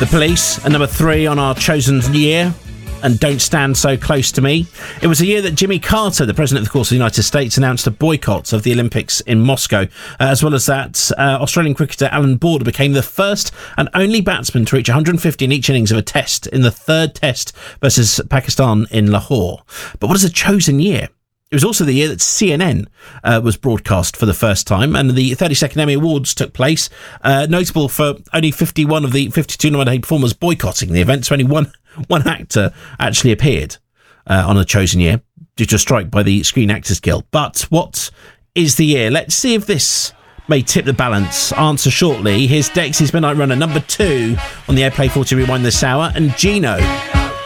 The Police, and number 3 on our chosen year, and Don't Stand So Close to Me. It was a year that Jimmy Carter, the President, of course, of the United States, announced a boycott of the Olympics in Moscow. As well as that, Australian cricketer Alan Border became the first and only batsman to reach 150 in each innings of a test in the third test versus Pakistan in Lahore. But what is a chosen year? It was also the year that CNN was broadcast for the first time, and the 32nd Emmy Awards took place, notable for only 51 of the 52 nominated performers boycotting the event, so only one actor actually appeared on a chosen year due to a strike by the Screen Actors Guild. But what is the year? Let's see if this may tip the balance. Answer shortly. Here's Dexy's Midnight Runner, number 2 on the Airplay 40 Rewind this hour, and Gino.